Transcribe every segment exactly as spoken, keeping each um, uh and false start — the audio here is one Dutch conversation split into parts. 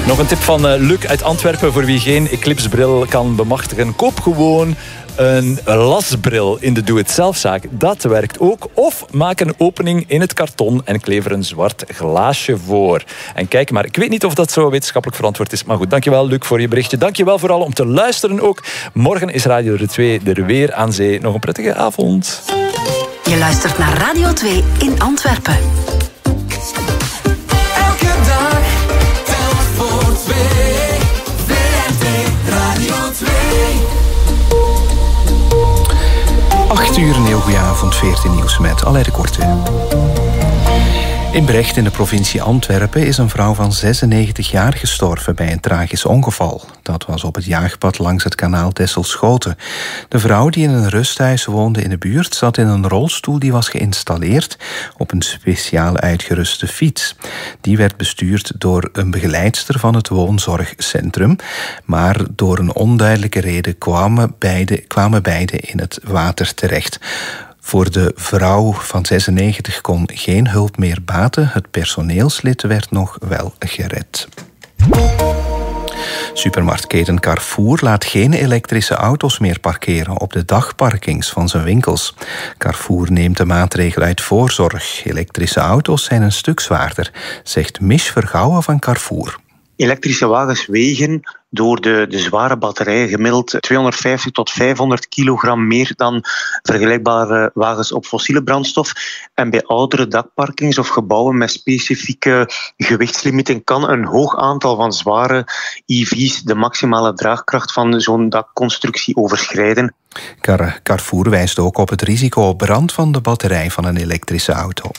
Nog een tip van uh, Luc uit Antwerpen. Voor wie geen eclipsebril kan bemachtigen, koop gewoon een lasbril in de doe-het-zelfzaak. Dat werkt ook. Of maak een opening in het karton en kleef er een zwart glaasje voor. En kijk maar, ik weet niet of dat zo wetenschappelijk verantwoord is. Maar goed, dankjewel Luc voor je berichtje. Dankjewel vooral om te luisteren ook. Morgen is Radio twee er weer aan zee. Nog een prettige avond. Je luistert naar Radio twee in Antwerpen. Elke dag telt voor twee. V R T Radio twee. acht uur, een heel goede avond, veertien nieuws met Alain de Korte. In Brecht in de provincie Antwerpen is een vrouw van zesennegentig jaar gestorven bij een tragisch ongeval. Dat was op het jaagpad langs het kanaal Texel-Schoten. De vrouw die in een rusthuis woonde in de buurt zat in een rolstoel die was geïnstalleerd op een speciaal uitgeruste fiets. Die werd bestuurd door een begeleidster van het woonzorgcentrum, maar door een onduidelijke reden kwamen beide, kwamen beide in het water terecht. Voor de vrouw van zesennegentig kon geen hulp meer baten. Het personeelslid werd nog wel gered. Supermarktketen Carrefour laat geen elektrische auto's meer parkeren op de dagparkings van zijn winkels. Carrefour neemt de maatregel uit voorzorg. Elektrische auto's zijn een stuk zwaarder, zegt Mich Vergouwen van Carrefour. Elektrische wagens wegen door de, de zware batterijen gemiddeld tweehonderdvijftig tot vijfhonderd kilogram meer dan vergelijkbare wagens op fossiele brandstof. En bij oudere dakparkings of gebouwen met specifieke gewichtslimieten kan een hoog aantal van zware E V's de maximale draagkracht van zo'n dakconstructie overschrijden. Car- Carrefour wijst ook op het risico op brand van de batterij van een elektrische auto.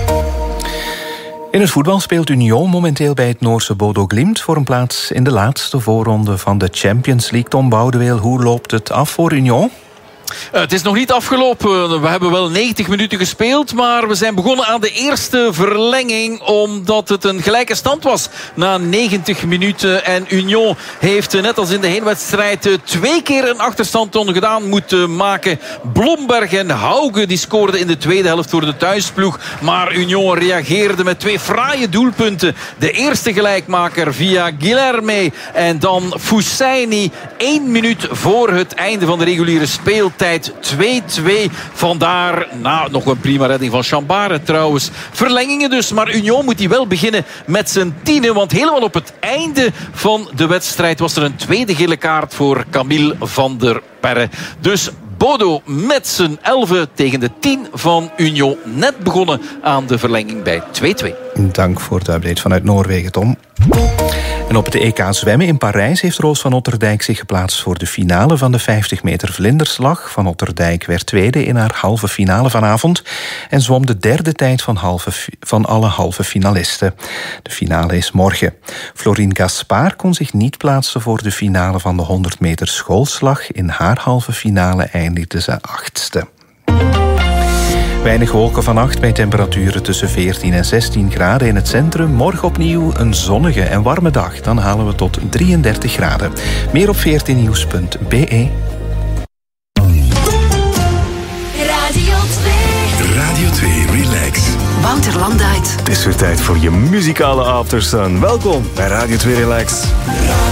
In het voetbal speelt Union momenteel bij het Noorse Bodo Glimt voor een plaats in de laatste voorronde van de Champions League. Tom Boudeweel, hoe loopt het af voor Union? Uh, het is nog niet afgelopen. We hebben wel negentig minuten gespeeld, maar we zijn begonnen aan de eerste verlenging omdat het een gelijke stand was na negentig minuten. En Union heeft, net als in de heenwedstrijd, twee keer een achterstand ongedaan moeten maken. Blomberg en Hauge die scoorden in de tweede helft voor de thuisploeg. Maar Union reageerde met twee fraaie doelpunten. De eerste gelijkmaker via Guilherme en dan Fussaini. Eén minuut voor het einde van de reguliere speeltijd. twee-twee. Vandaar, nou, nog een prima redding van Chambare trouwens. Verlengingen dus, maar Union moet die wel beginnen met zijn tienen. Want helemaal op het einde van de wedstrijd was er een tweede gele kaart voor Camille van der Perre. Dus Bodo met zijn elfen tegen de tien van Union. Net begonnen aan de verlenging bij twee-twee. Dank voor de update vanuit Noorwegen, Tom. En op het E K zwemmen in Parijs heeft Roos van Otterdijk zich geplaatst voor de finale van de vijftig meter vlinderslag. Van Otterdijk werd tweede in haar halve finale vanavond en zwom de derde tijd van, halve, van alle halve finalisten. De finale is morgen. Florine Gaspard kon zich niet plaatsen voor de finale van de honderd meter schoolslag. In haar halve finale eindigde ze achtste. Weinig wolken vannacht bij temperaturen tussen veertien en zestien graden in het centrum. Morgen opnieuw een zonnige en warme dag. Dan halen we tot drieëndertig graden. Meer op veertien nieuws punt b e. Radio twee. Radio twee Relax. Wouter Landuyt. Het is weer tijd voor je muzikale aftersun. Welkom bij Radio twee Relax.